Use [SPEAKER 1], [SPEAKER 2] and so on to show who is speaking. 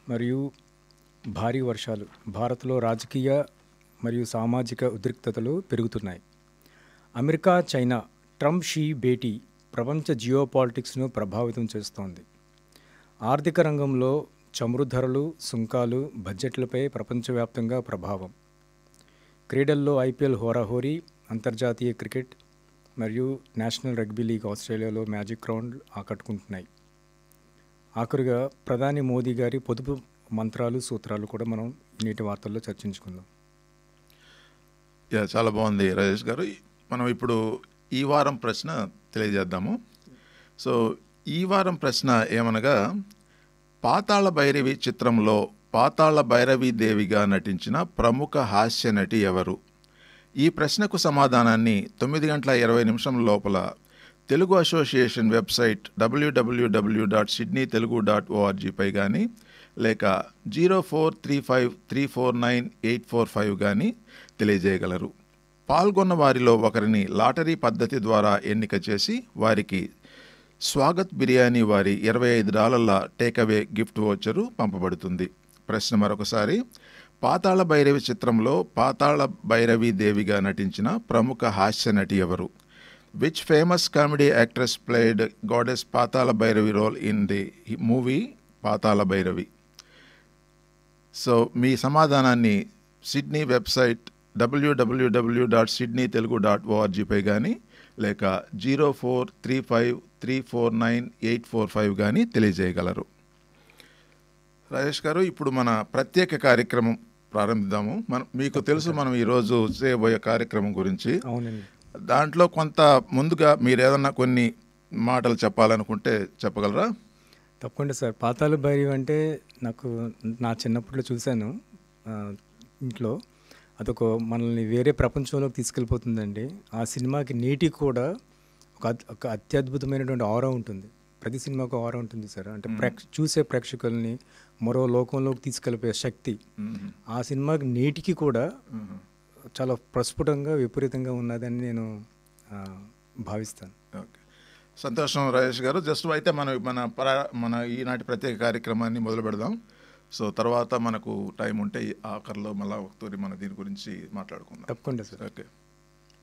[SPEAKER 1] మరియు భారీ వర్షాలు భారత్లో రాజకీయ మరియు సామాజిక ఉద్రిక్తతలు పెరుగుతున్నాయి. అమెరికా చైనా ట్రంప్ షీ భేటీ ప్రపంచ జియోపాలిటిక్స్ను ప్రభావితం చేస్తోంది. ఆర్థిక రంగంలో చమురు ధరలు, సుంకాలు, బడ్జెట్లపై ప్రపంచవ్యాప్తంగా ప్రభావం. క్రీడల్లో ఐపీఎల్ హోరాహోరీ, అంతర్జాతీయ క్రికెట్ మరియు నేషనల్ రగ్బీ లీగ్ ఆస్ట్రేలియాలో మ్యాజిక్ రౌండ్ ఆకట్టుకుంటున్నాయి. ఆఖరుగా ప్రధాని మోదీ గారి పొదుపు మంత్రాలు, సూత్రాలు కూడా మనం నేటి వార్తల్లో చర్చించుకుందాం.
[SPEAKER 2] చాలా బాగుంది రాజేష్ గారు. మనం ఇప్పుడు ఈ వారం ప్రశ్న తెలియజేద్దాము. సో ఈ వారం ప్రశ్న ఏమనగా, పాతాళ భైరవి చిత్రంలో పాతాళ భైరవి దేవిగా నటించిన ప్రముఖ హాస్య నటి ఎవరు? ఈ ప్రశ్నకు సమాధానాన్ని 9:20 లోపల తెలుగు అసోసియేషన్ వెబ్సైట్ www.sydneytelugu.org పై కానీ లేక 0435349845 కానీ తెలియజేయగలరు. పాల్గొన్న వారిలో ఒకరిని లాటరీ పద్ధతి ద్వారా ఎన్నిక చేసి వారికి స్వాగత్ బిర్యానీ వారి $25 టేక్అవే గిఫ్ట్ వోచరు పంపబడుతుంది. ప్రశ్న మరొకసారి, పాతాళ భైరవి చిత్రంలో పాతాళ భైరవి దేవిగా నటించిన ప్రముఖ హాస్య నటి ఎవరు? Which famous comedy actress played goddess Patala Bhairavi role in the movie Patala Bhairavi? So మీ సమాధానాన్ని సిడ్నీ వెబ్సైట్ www.sydneytelugu.org పై కానీ లేక 0435349845 కానీ తెలియజేయగలరు. రాజేష్ గారు, ఇప్పుడు మన ప్రత్యేక కార్యక్రమం ప్రారంభిద్దాము. మీకు తెలుసు మనం ఈరోజు చేయబోయే కార్యక్రమం గురించి.
[SPEAKER 1] అవునండి.
[SPEAKER 2] దాంట్లో కొంత ముందుగా మీరు ఏదన్నా కొన్ని మాటలు చెప్పాలనుకుంటే చెప్పగలరా?
[SPEAKER 1] తప్పకుండా సార్. పాతాళ భైరవి అంటే నాకు నా చిన్నప్పట్లో చూశాను ఇంట్లో. అదొక మనల్ని వేరే ప్రపంచంలోకి తీసుకెళ్ళిపోతుందండి. ఆ సినిమాకి నేటికి కూడా ఒక అత్యద్భుతమైనటువంటి ఆరా ఉంటుంది. ప్రతి సినిమాకు ఆరా ఉంటుంది సార్. అంటే చూసే ప్రేక్షకుల్ని మరో లోకంలోకి తీసుకెళ్ళిపోయే శక్తి ఆ సినిమాకి నేటికి కూడా చాలా ప్రస్ఫుటంగా, విపరీతంగా ఉన్నదని నేను భావిస్తాను.
[SPEAKER 2] ఓకే, సంతోషం రాజేష్ గారు. జస్ట్ అయితే మన ఈనాటి ప్రత్యేక కార్యక్రమాన్ని మొదలు పెడదాం. సో తర్వాత మనకు టైం ఉంటే ఆఖరిలో మళ్ళీ ఒకసారి మన దీని గురించి మాట్లాడుకుందాం.
[SPEAKER 1] తప్పకుండా సార్.
[SPEAKER 2] ఓకే.